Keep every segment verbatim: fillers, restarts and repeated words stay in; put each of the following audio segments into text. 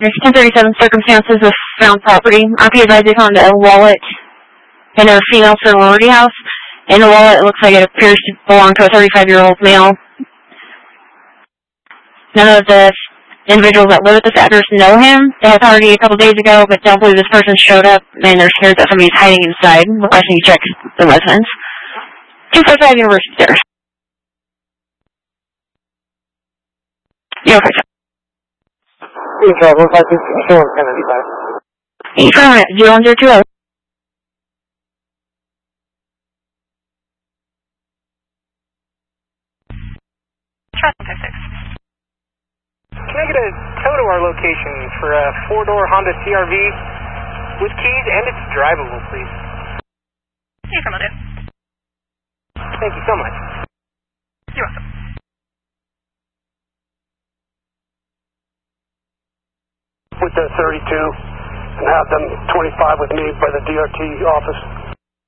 There's ten thirty-seven circumstances of found property. R P advised they found a wallet in a female sorority house. In the wallet, it looks like it appears to belong to a thirty-five-year-old male. None of the individuals that live at this address know him. They had a party a couple days ago, but don't believe this person showed up, and they're scared that somebody's hiding inside, requesting you check the residence. two forty-five University Terrace. You're okay, sir. You can one five six four Kennedy five. Eight five zero one zero two zero. Traffic six. Can I get a tow to our location for a four-door Honda C R V with keys and it's drivable, please? Hey, from Odin. Thank you so much. You're welcome. With the thirty-two and have them twenty-five with me by the D R T office.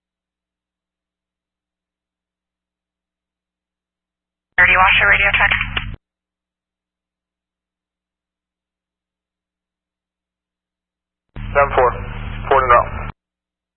thirty, wash your radio check.